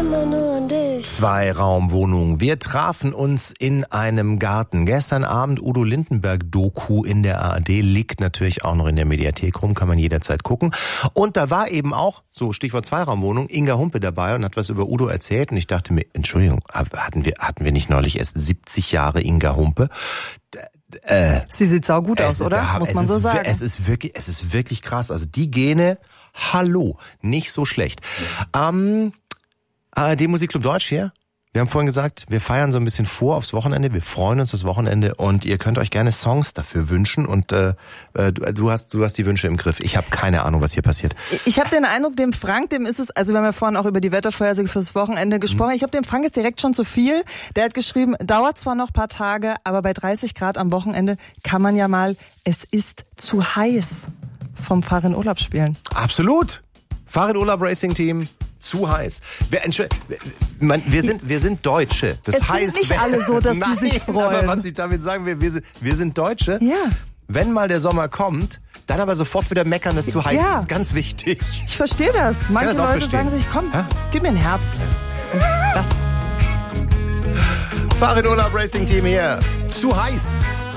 immer nur an dich. 2-Raum-Wohnung. Wir trafen uns in einem Garten. Gestern Abend Udo Lindenberg-Doku in der ARD, liegt natürlich auch noch in der Mediathek rum, kann man jederzeit gucken. Und da war eben auch, so Stichwort 2-Raum-Wohnung, Inga Humpe dabei und hat was über Udo erzählt. Und ich dachte mir, Entschuldigung, hatten wir nicht neulich erst 70 Jahre Inga Humpe? Sie sieht saugut aus, oder? Muss man so sagen. Es ist wirklich krass. Also die Gene, hallo, nicht so schlecht. ARD Musikclub Deutsch hier. Wir haben vorhin gesagt, wir feiern so ein bisschen vor aufs Wochenende. Wir freuen uns aufs Wochenende und ihr könnt euch gerne Songs dafür wünschen. Und du hast die Wünsche im Griff. Ich habe keine Ahnung, was hier passiert. Ich habe den Eindruck, dem Frank, dem ist es, also wir haben ja vorhin auch über die Wettervorhersage fürs Wochenende gesprochen. Ich glaube, dem Frank ist direkt schon zu viel. Der hat geschrieben, dauert zwar noch ein paar Tage, aber bei 30 Grad am Wochenende kann man ja mal, es ist zu heiß, vom Fahr in Urlaub spielen. Absolut. Fahr in Urlaub Racing Team. Zu heiß. Wir sind Deutsche. Das es heißt, sind nicht alle so, dass die sich freuen. Aber was ich damit sagen will, wir sind Deutsche. Ja. Wenn mal der Sommer kommt, dann aber sofort wieder meckern, dass es zu heiß ist. Ganz wichtig. Ich verstehe das. Manche Leute sagen sich, komm, gib mir einen Herbst. Und das. Fahr in Urlaub Racing Team hier. Zu heiß.